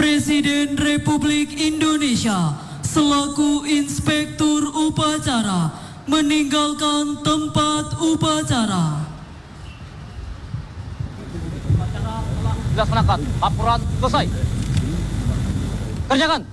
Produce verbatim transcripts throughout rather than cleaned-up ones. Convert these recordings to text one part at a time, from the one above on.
Presiden Republik Indonesia selaku Inspektur Upacara meninggalkan tempat upacara. Dilaksanakan, laporan selesai. Kerjakan.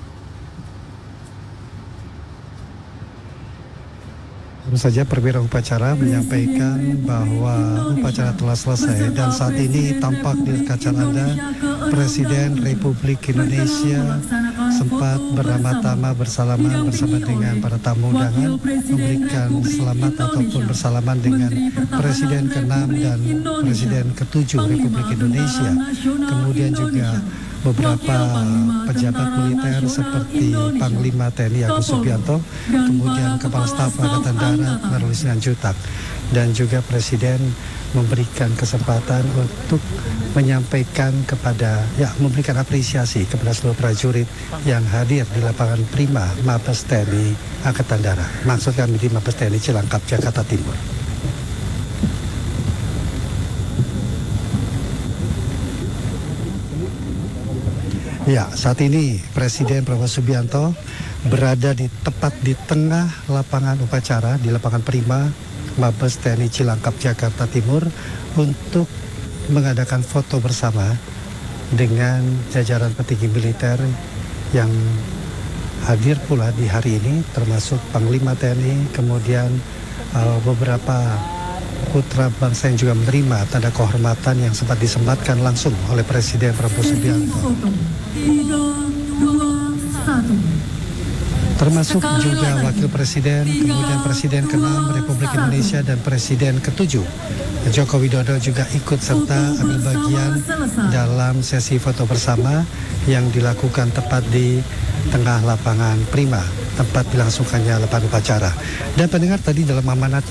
Baru saja perwira upacara menyampaikan bahwa upacara telah selesai dan saat ini tampak di kaca Anda Presiden Republik Indonesia sempat beramah-tamah bersalaman bersama dengan para tamu undangan, memberikan selamat ataupun bersalaman dengan Presiden keenam dan Presiden ketujuh Republik Indonesia. Kemudian juga beberapa pejabat militer seperti Panglima T N I Agus Subianto, kemudian Kepala Staf Angkatan Darat Maruli Simanjuntak, dan juga Presiden memberikan kesempatan untuk menyampaikan kepada, ya memberikan apresiasi kepada seluruh prajurit yang hadir di lapangan Prima Mabes T N I Angkatan Darat. Maksud kami di Mabes T N I Cilangkap, Jakarta Timur. Ya, saat ini Presiden Prabowo Subianto berada di tepat di tengah lapangan upacara di lapangan Prima Mabes T N I Cilangkap, Jakarta Timur untuk mengadakan foto bersama dengan jajaran petinggi militer yang hadir pula di hari ini, termasuk Panglima T N I, kemudian uh, beberapa putra bangsa yang juga menerima tanda kehormatan yang sempat disematkan langsung oleh Presiden Prabowo Subianto. Termasuk juga Wakil Presiden, kemudian Presiden keenam Republik Indonesia dan Presiden ketujuh Joko Widodo juga ikut serta ambil bagian dalam sesi foto bersama yang dilakukan tepat di tengah lapangan Prima, tempat dilangsungkannya lapangan upacara. Dan pendengar tadi dalam amanat